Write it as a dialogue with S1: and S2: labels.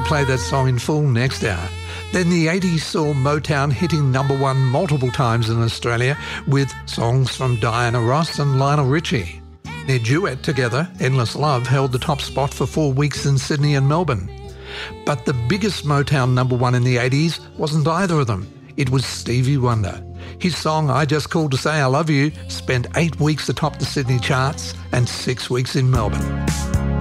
S1: play that song in full next hour. Then the 80s saw Motown hitting number one multiple times in Australia with songs from Diana Ross and Lionel Richie. Their duet together, Endless Love, held the top spot for 4 weeks in Sydney and Melbourne. But the biggest Motown number one in the 80s wasn't either of them. It was Stevie Wonder. His song, I Just Called to Say I Love You, spent 8 weeks atop the Sydney charts and 6 weeks in Melbourne.